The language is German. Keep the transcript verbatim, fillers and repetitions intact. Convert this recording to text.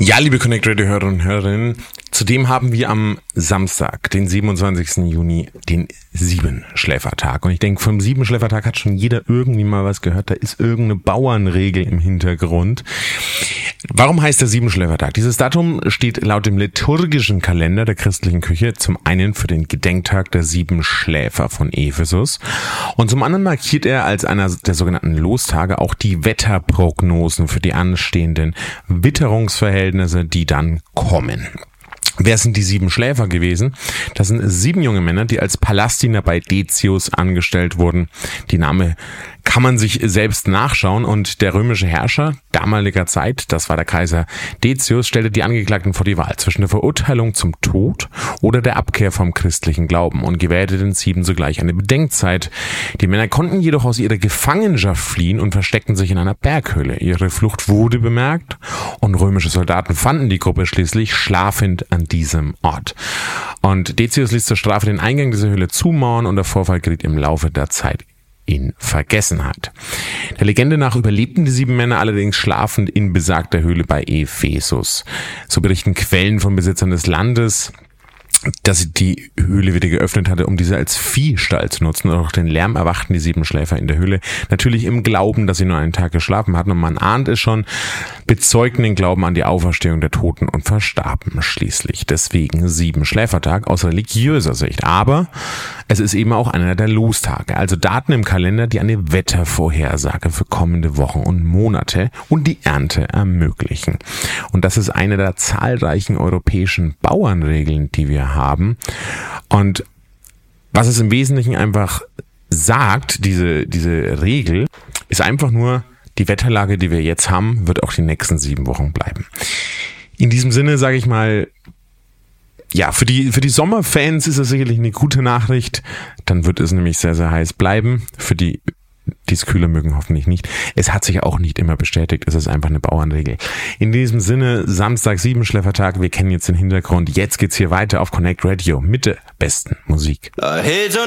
Ja, liebe Connect Radio Hörer und Hörerinnen, zudem haben wir am Samstag, den siebenundzwanzigsten Juni, den Siebenschläfertag. Und ich denke, vom Siebenschläfertag hat schon jeder irgendwie mal was gehört. Da ist irgendeine Bauernregel im Hintergrund. Warum heißt der Siebenschläfertag? Dieses Datum steht laut dem liturgischen Kalender der christlichen Küche zum einen für den Gedenktag der sieben Schläfer von Ephesus und zum anderen markiert er als einer der sogenannten Lostage auch die Wetterprognosen für die anstehenden Witterungsverhältnisse, die dann kommen. Wer sind die sieben Schläfer gewesen? Das sind sieben junge Männer, die als Palasdiener bei Decius angestellt wurden. Die Name kann man sich selbst nachschauen und der römische Herrscher damaliger Zeit, das war der Kaiser Decius, stellte die Angeklagten vor die Wahl zwischen der Verurteilung zum Tod oder der Abkehr vom christlichen Glauben und gewährte den sieben sogleich eine Bedenkzeit. Die Männer konnten jedoch aus ihrer Gefangenschaft fliehen und versteckten sich in einer Berghöhle. Ihre Flucht wurde bemerkt und römische Soldaten fanden die Gruppe schließlich schlafend an diesem Ort. Und Decius ließ zur Strafe den Eingang dieser Höhle zumauern und der Vorfall geriet im Laufe der Zeit in Vergessenheit. Der Legende nach überlebten die sieben Männer allerdings schlafend in besagter Höhle bei Ephesus. So berichten Quellen von Besitzern des Landes, dass sie die Höhle wieder geöffnet hatte, um diese als Viehstall zu nutzen. Und auch den Lärm erwachten die sieben Schläfer in der Höhle. Natürlich im Glauben, dass sie nur einen Tag geschlafen hatten. Und man ahnt es schon, bezeugten den Glauben an die Auferstehung der Toten und verstarben schließlich. Deswegen Siebenschläfertag aus religiöser Sicht. Aber es ist eben auch einer der Lostage. Also Daten im Kalender, die eine Wettervorhersage für kommende Wochen und Monate und die Ernte ermöglichen. Und das ist eine der zahlreichen europäischen Bauernregeln, die wir haben. Und was es im Wesentlichen einfach sagt, diese, diese Regel, ist einfach nur, die Wetterlage, die wir jetzt haben, wird auch die nächsten sieben Wochen bleiben. In diesem Sinne sage ich mal, ja, für die, für die Sommerfans ist es sicherlich eine gute Nachricht. Dann wird es nämlich sehr, sehr heiß bleiben. Für die, die es kühler mögen, hoffentlich nicht. Es hat sich auch nicht immer bestätigt. Es ist einfach eine Bauernregel. In diesem Sinne, Samstag, Siebenschläfertag. Wir kennen jetzt den Hintergrund. Jetzt geht's hier weiter auf Connect Radio mit der besten Musik.